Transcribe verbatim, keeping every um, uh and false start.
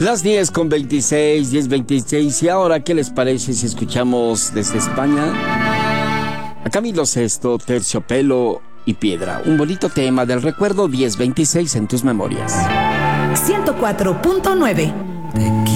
Las diez con veintiséis, diez veintiséis. Y ahora, ¿qué les parece si escuchamos desde España a Camilo Sesto, Terciopelo y Piedra? Un bonito tema del recuerdo. Diez veintiséis en tus memorias. ciento cuatro punto nueve.